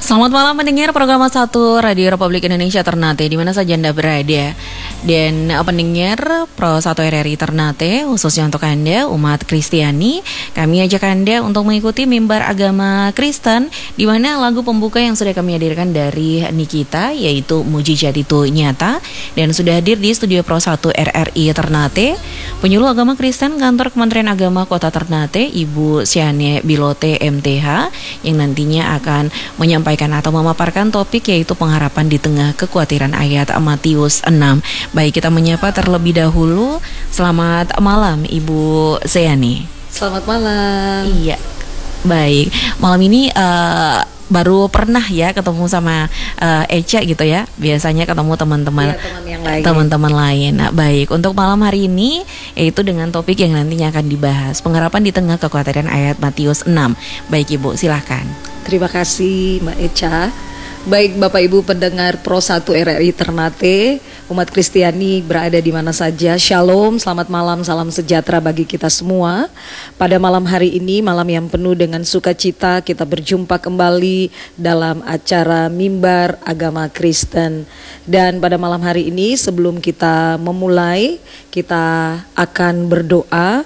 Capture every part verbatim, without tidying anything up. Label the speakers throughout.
Speaker 1: Selamat malam mendengar program satu Radio Republik Indonesia Ternate di mana saja Anda berada. Dan uh, pendengar Pro satu R R I Ternate, khususnya untuk Anda umat Kristiani, kami ajak Anda untuk mengikuti mimbar agama Kristen di mana lagu pembuka yang sudah kami hadirkan dari Nikita yaitu Mujizat Itu Nyata, dan sudah hadir di studio Pro satu R R I Ternate penyuluh agama Kristen Kantor Kementerian Agama Kota Ternate, Ibu Siane Bilote M T H, yang nantinya akan menyampaikan atau memaparkan topik yaitu pengharapan di tengah kekhawatiran ayat Matius enam. Baik, kita menyapa terlebih dahulu. Selamat malam Ibu Siane.
Speaker 2: Selamat malam.
Speaker 1: Iya. Baik, malam ini uh, baru pernah ya ketemu sama uh, Eca gitu ya. Biasanya ketemu teman-teman
Speaker 2: ya, teman yang lain.
Speaker 1: teman-teman lain. Nah, baik, untuk malam hari ini yaitu dengan topik yang nantinya akan dibahas, pengharapan di tengah kekhawatiran ayat Matius enam. Baik Ibu, silahkan.
Speaker 2: Terima kasih Mbak Eca. Baik Bapak Ibu pendengar Pro satu R R I Ternate, umat Kristiani berada di mana saja, Shalom, selamat malam, salam sejahtera bagi kita semua. Pada malam hari ini, malam yang penuh dengan sukacita, kita berjumpa kembali dalam acara Mimbar Agama Kristen. Dan pada malam hari ini, sebelum kita memulai, kita akan berdoa.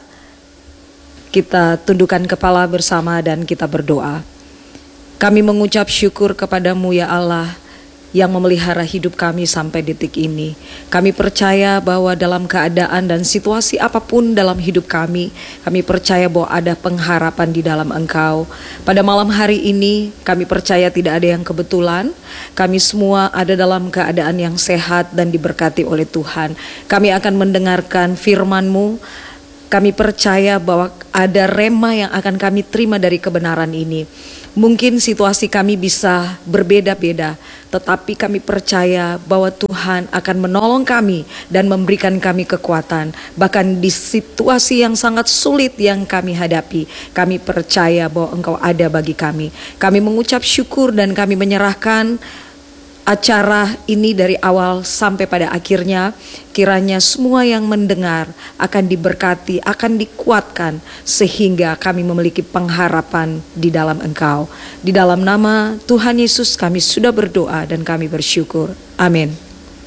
Speaker 2: Kita tundukkan kepala bersama dan kita berdoa. Kami mengucap syukur kepadamu ya Allah yang memelihara hidup kami sampai detik ini. Kami percaya bahwa dalam keadaan dan situasi apapun dalam hidup kami, kami percaya bahwa ada pengharapan di dalam Engkau. Pada malam hari ini kami percaya tidak ada yang kebetulan. Kami semua ada dalam keadaan yang sehat dan diberkati oleh Tuhan. Kami akan mendengarkan firman-Mu. Kami percaya bahwa ada rema yang akan kami terima dari kebenaran ini. Mungkin situasi kami bisa berbeda-beda, tetapi kami percaya bahwa Tuhan akan menolong kami dan memberikan kami kekuatan. Bahkan di situasi yang sangat sulit yang kami hadapi, kami percaya bahwa Engkau ada bagi kami. Kami mengucap syukur dan kami menyerahkan acara ini dari awal sampai pada akhirnya. Kiranya semua yang mendengar akan diberkati, akan dikuatkan, sehingga kami memiliki pengharapan di dalam Engkau. Di dalam nama Tuhan Yesus kami sudah berdoa dan kami bersyukur. Amin.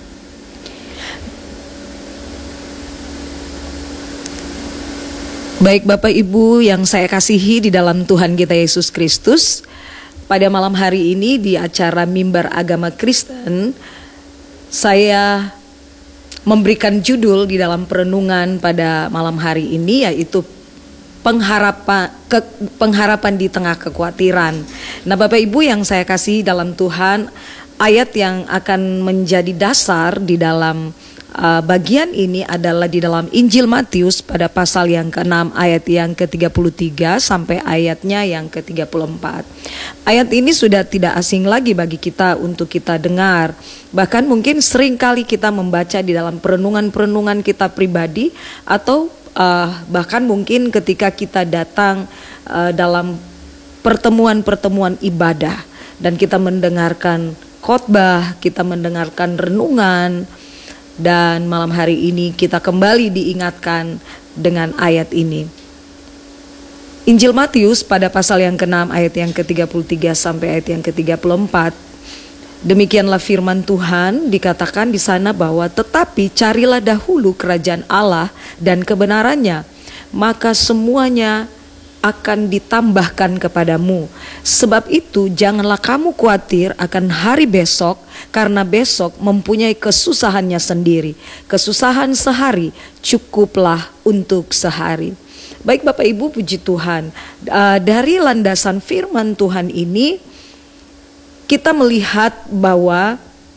Speaker 2: Baik Bapak Ibu yang saya kasihi di dalam Tuhan kita Yesus Kristus, pada malam hari ini di acara Mimbar Agama Kristen, saya memberikan judul di dalam perenungan pada malam hari ini yaitu pengharapan ke, pengharapan di tengah kekhawatiran. Nah Bapak Ibu yang saya kasih dalam Tuhan, ayat yang akan menjadi dasar di dalam uh, bagian ini adalah di dalam Injil Matius pada pasal yang keenam ayat yang ke tiga puluh tiga sampai ayatnya yang ke tiga puluh empat. Ayat ini sudah tidak asing lagi bagi kita untuk kita dengar. Bahkan mungkin sering kali kita membaca di dalam perenungan-perenungan kita pribadi, atau uh, bahkan mungkin ketika kita datang uh, dalam pertemuan-pertemuan ibadah dan kita mendengarkan khotbah, kita mendengarkan renungan, dan malam hari ini kita kembali diingatkan dengan ayat ini. Injil Matius pada pasal yang keenam ayat yang ke tiga puluh tiga sampai ayat yang ke tiga puluh empat. Demikianlah firman Tuhan, dikatakan di sana bahwa tetapi carilah dahulu kerajaan Allah dan kebenarannya, maka semuanya akan ditambahkan kepadamu. Sebab itu janganlah kamu khawatir akan hari besok, karena besok mempunyai kesusahannya sendiri. Kesusahan sehari cukuplah untuk sehari. Baik Bapak Ibu, puji Tuhan, uh, dari landasan firman Tuhan ini kita melihat bahwa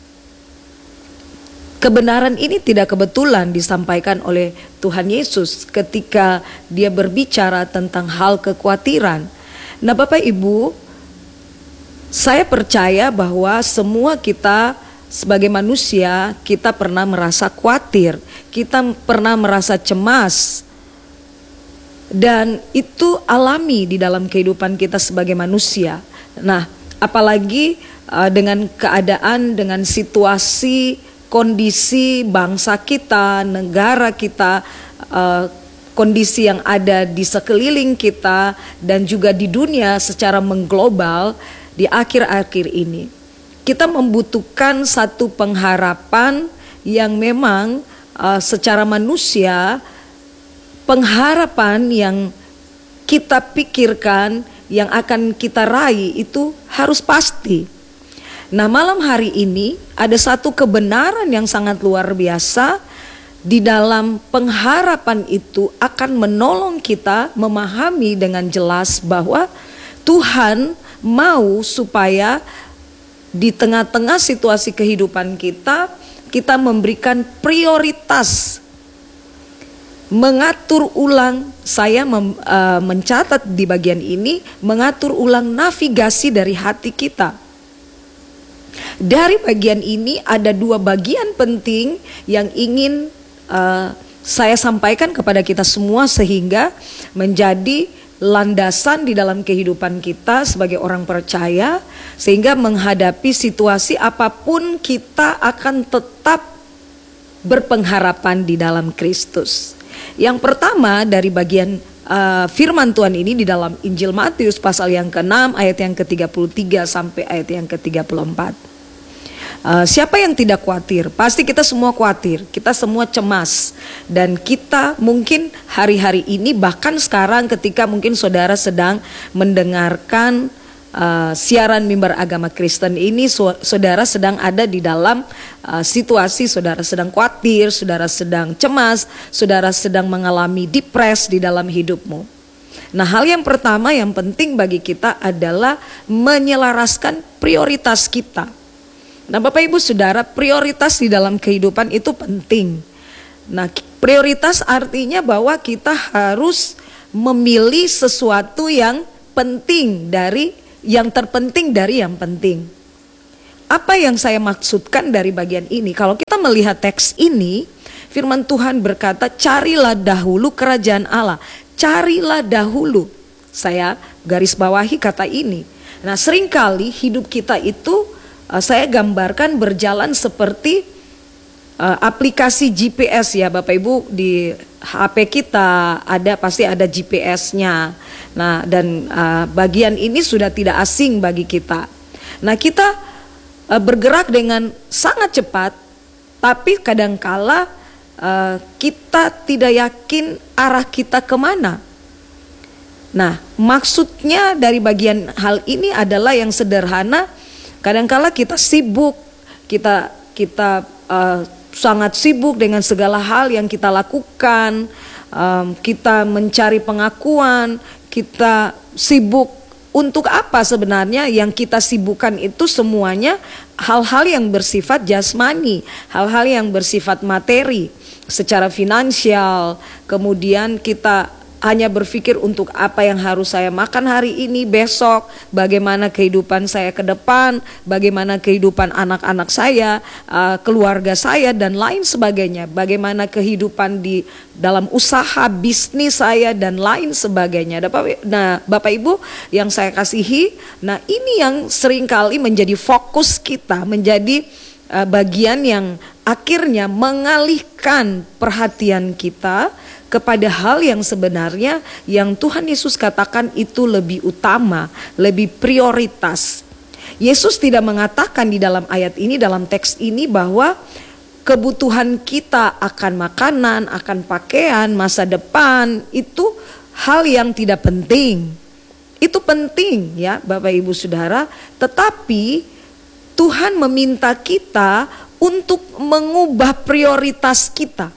Speaker 2: kebenaran ini tidak kebetulan disampaikan oleh Tuhan Yesus ketika dia berbicara tentang hal kekhawatiran. Nah Bapak Ibu, saya percaya bahwa semua kita sebagai manusia, kita pernah merasa khawatir, kita pernah merasa cemas. Dan itu alami di dalam kehidupan kita sebagai manusia. Nah, apalagi uh, dengan keadaan, dengan situasi, kondisi bangsa kita, negara kita, uh, kondisi yang ada di sekeliling kita, dan juga di dunia secara mengglobal, di akhir-akhir ini. Kita membutuhkan satu pengharapan yang memang uh, secara manusia, pengharapan yang kita pikirkan, yang akan kita raih itu harus pasti. Nah, malam hari ini ada satu kebenaran yang sangat luar biasa. Di dalam pengharapan itu akan menolong kita memahami dengan jelas bahwa Tuhan mau supaya di tengah-tengah situasi kehidupan kita, kita memberikan prioritas, mengatur ulang. Saya mem, uh, mencatat di bagian ini, mengatur ulang navigasi dari hati kita. Dari bagian ini ada dua bagian penting yang ingin Uh, saya sampaikan kepada kita semua sehingga menjadi landasan di dalam kehidupan kita sebagai orang percaya, sehingga menghadapi situasi apapun kita akan tetap berpengharapan di dalam Kristus. Yang pertama dari bagian uh, firman Tuhan ini di dalam Injil Matius pasal yang keenam ayat yang ke tiga puluh tiga sampai ayat yang ke tiga puluh empat. Uh, siapa yang tidak khawatir? Pasti kita semua khawatir, kita semua cemas. Dan kita mungkin hari-hari ini, bahkan sekarang ketika mungkin saudara sedang mendengarkan uh, siaran mimbar agama Kristen ini, saudara sedang ada di dalam uh, situasi, saudara sedang khawatir, saudara sedang cemas, saudara sedang mengalami depres di dalam hidupmu. Nah, hal yang pertama yang penting bagi kita adalah menyelaraskan prioritas kita. Nah, Bapak Ibu Saudara, prioritas di dalam kehidupan itu penting. Nah, prioritas artinya bahwa kita harus memilih sesuatu yang penting dari yang terpenting dari yang penting. Apa yang saya maksudkan dari bagian ini? Kalau kita melihat teks ini, firman Tuhan berkata, carilah dahulu kerajaan Allah. Carilah dahulu. Saya garis bawahi kata ini. Nah, seringkali hidup kita itu saya gambarkan berjalan seperti uh, aplikasi G P S ya Bapak Ibu. Di H P kita ada, pasti ada G P S-nya. Nah, dan uh, bagian ini sudah tidak asing bagi kita. Nah, kita uh, bergerak dengan sangat cepat, tapi kadangkala uh, kita tidak yakin arah kita kemana. Nah, maksudnya dari bagian hal ini adalah yang sederhana. Kadangkala kita sibuk, kita kita uh, sangat sibuk dengan segala hal yang kita lakukan, um, kita mencari pengakuan, kita sibuk untuk apa sebenarnya? Yang kita sibukkan itu semuanya hal-hal yang bersifat jasmani, hal-hal yang bersifat materi, secara finansial. Kemudian kita hanya berpikir untuk apa yang harus saya makan hari ini, besok, bagaimana kehidupan saya ke depan, bagaimana kehidupan anak-anak saya, uh, keluarga saya, dan lain sebagainya. Bagaimana kehidupan di dalam usaha, bisnis saya, dan lain sebagainya. Nah, Bapak Ibu yang saya kasihi, nah ini yang seringkali menjadi fokus kita, menjadi uh, bagian yang akhirnya mengalihkan perhatian kita kepada hal yang sebenarnya yang Tuhan Yesus katakan itu lebih utama, lebih prioritas. Yesus tidak mengatakan di dalam ayat ini, dalam teks ini, bahwa kebutuhan kita akan makanan, akan pakaian, masa depan itu hal yang tidak penting. Itu penting ya Bapak Ibu Saudara, tetapi Tuhan meminta kita untuk mengubah prioritas kita.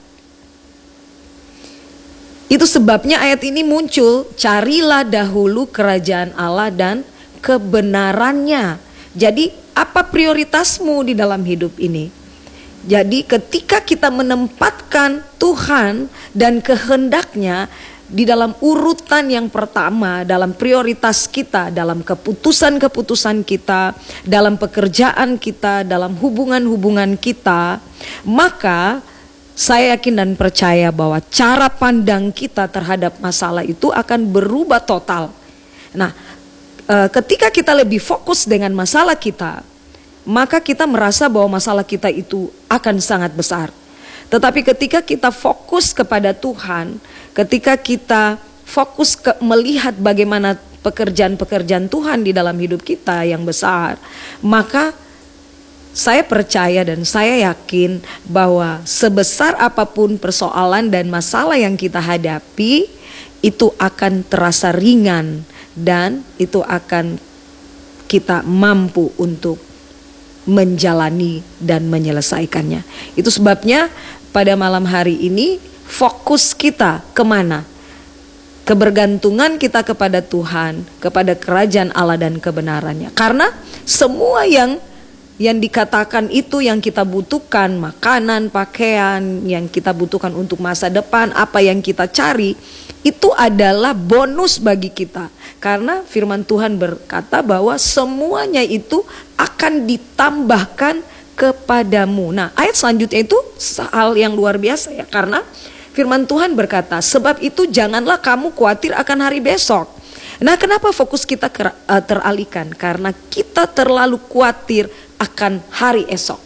Speaker 2: Itu sebabnya ayat ini muncul, carilah dahulu kerajaan Allah dan kebenarannya. Jadi apa prioritasmu di dalam hidup ini? Jadi ketika kita menempatkan Tuhan dan kehendaknya di dalam urutan yang pertama, dalam prioritas kita, dalam keputusan-keputusan kita, dalam pekerjaan kita, dalam hubungan-hubungan kita, maka saya yakin dan percaya bahwa cara pandang kita terhadap masalah itu akan berubah total. Nah, ketika kita lebih fokus dengan masalah kita, maka kita merasa bahwa masalah kita itu akan sangat besar. Tetapi ketika kita fokus kepada Tuhan, ketika kita fokus ke melihat bagaimana pekerjaan-pekerjaan Tuhan di dalam hidup kita yang besar, maka saya percaya dan saya yakin bahwa sebesar apapun persoalan dan masalah yang kita hadapi, itu akan terasa ringan dan itu akan kita mampu untuk menjalani dan menyelesaikannya. Itu sebabnya pada malam hari ini fokus kita kemana? Kebergantungan kita kepada Tuhan, kepada kerajaan Allah dan kebenarannya. Karena semua yang yang dikatakan itu yang kita butuhkan, makanan, pakaian, yang kita butuhkan untuk masa depan, apa yang kita cari, itu adalah bonus bagi kita. Karena firman Tuhan berkata bahwa semuanya itu akan ditambahkan kepadamu. Nah, ayat selanjutnya itu hal yang luar biasa ya, karena firman Tuhan berkata, sebab itu janganlah kamu khawatir akan hari besok. Nah, kenapa fokus kita teralihkan? Karena kita terlalu khawatir akan hari esok.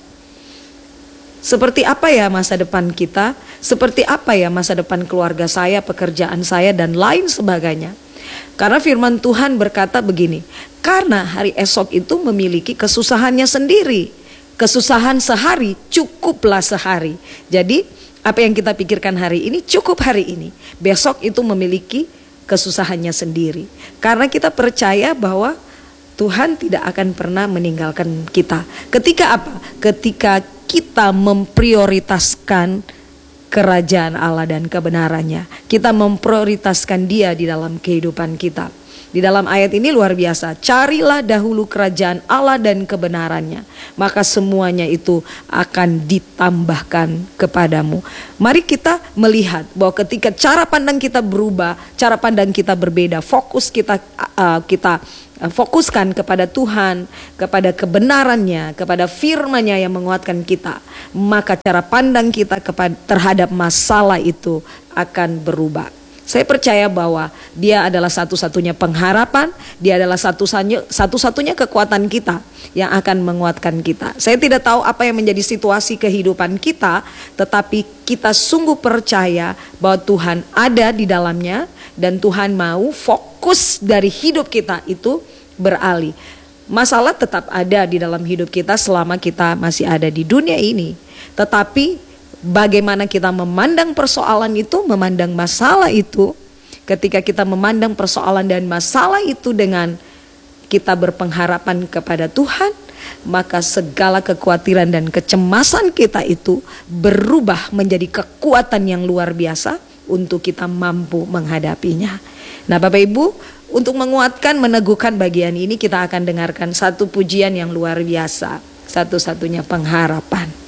Speaker 2: Seperti apa ya masa depan kita? Seperti apa ya masa depan keluarga saya, pekerjaan saya dan lain sebagainya. Karena firman Tuhan berkata begini, karena hari esok itu memiliki kesusahannya sendiri. Kesusahan sehari cukuplah sehari. Jadi apa yang kita pikirkan hari ini cukup hari ini. Besok itu memiliki kesusahannya sendiri. Karena kita percaya bahwa Tuhan tidak akan pernah meninggalkan kita. Ketika apa? Ketika kita memprioritaskan kerajaan Allah dan kebenarannya. Kita memprioritaskan Dia di dalam kehidupan kita. Di dalam ayat ini luar biasa. Carilah dahulu kerajaan Allah dan kebenarannya, maka semuanya itu akan ditambahkan kepadamu. Mari kita melihat bahwa ketika cara pandang kita berubah, cara pandang kita berbeda, fokus kita uh, kita uh, fokuskan kepada Tuhan, kepada kebenarannya, kepada firman-Nya yang menguatkan kita, maka cara pandang kita kepada terhadap masalah itu akan berubah. Saya percaya bahwa Dia adalah satu-satunya pengharapan, Dia adalah satu-satunya, satu-satunya kekuatan kita yang akan menguatkan kita. Saya tidak tahu apa yang menjadi situasi kehidupan kita, tetapi kita sungguh percaya bahwa Tuhan ada di dalamnya dan Tuhan mau fokus dari hidup kita itu beralih. Masalah tetap ada di dalam hidup kita selama kita masih ada di dunia ini, tetapi bagaimana kita memandang persoalan itu, memandang masalah itu. Ketika kita memandang persoalan dan masalah itu dengan kita berpengharapan kepada Tuhan, maka segala kekhawatiran dan kecemasan kita itu berubah menjadi kekuatan yang luar biasa untuk kita mampu menghadapinya. Nah, Bapak Ibu, untuk menguatkan, meneguhkan bagian ini, kita akan dengarkan satu pujian yang luar biasa, satu-satunya pengharapan.